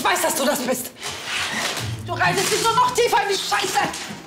weiß, dass du das bist. Du reitest dich nur noch tiefer in die Scheiße.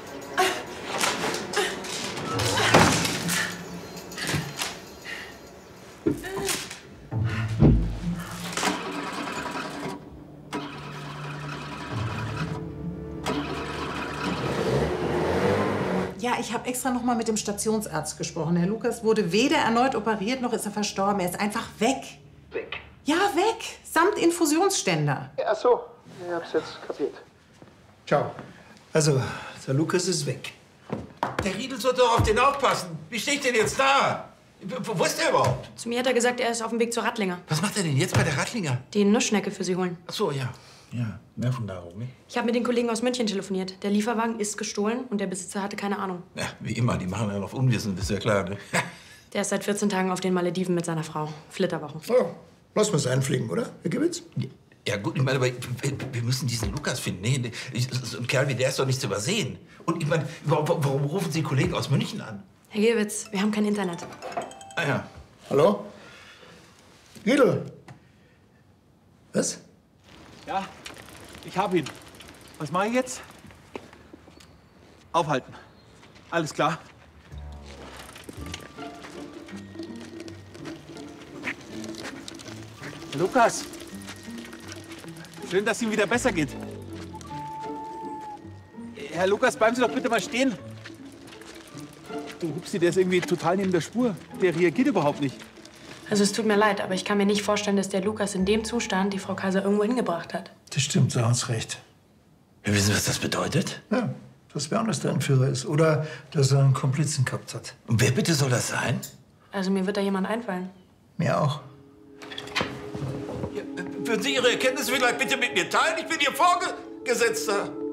Ja, ich habe extra noch mal mit dem Stationsarzt gesprochen. Herr Lukas wurde weder erneut operiert, noch ist er verstorben. Er ist einfach weg. Weg? Ja, weg. Samt Infusionsständer. Ach so, ich hab's jetzt kapiert. Ciao. Also, der Lukas ist weg. Der Riedel sollte doch auf den aufpassen. Wie stehe ich denn jetzt da? Wo ist der überhaupt? Zu mir hat er gesagt, er ist auf dem Weg zur Rattlinger. Was macht er denn jetzt bei der Rattlinger? Die Nussschnecke für Sie holen. Ach so, ja. Ja, Nervennahrung, ne? Ich habe mit den Kollegen aus München telefoniert. Der Lieferwagen ist gestohlen und der Besitzer hatte keine Ahnung. Ja, wie immer, die machen ja noch Unwissen, ist ja klar, ne? Der ist seit 14 Tagen auf den Malediven mit seiner Frau. Flitterwochen. Oh, lass mal's einfliegen, oder, Herr Gewitz? Ja gut, ich meine, aber wir müssen diesen Lukas finden. Nee, so ein Kerl wie der ist doch nicht zu übersehen. Und ich meine, warum rufen Sie Kollegen aus München an? Herr Giewitz, wir haben kein Internet. Ah ja. Hallo? Riedel? Was? Ja, ich hab ihn. Was mache ich jetzt? Aufhalten. Alles klar. Lukas. Schön, dass es Ihnen wieder besser geht. Herr Lukas, bleiben Sie doch bitte mal stehen. Du Hupsi, der ist irgendwie total neben der Spur. Der reagiert überhaupt nicht. Also es tut mir leid, aber ich kann mir nicht vorstellen, dass der Lukas in dem Zustand die Frau Kaiser irgendwo hingebracht hat. Das stimmt, Sie haben recht. Wir wissen, was das bedeutet? Ja, dass wer anders der Entführer ist. Oder dass er einen Komplizen gehabt hat. Und wer bitte soll das sein? Also mir wird da jemand einfallen. Mir auch. Ja, würden Sie Ihre Erkenntnisse vielleicht bitte mit mir teilen? Ich bin Ihr Vorgesetzter.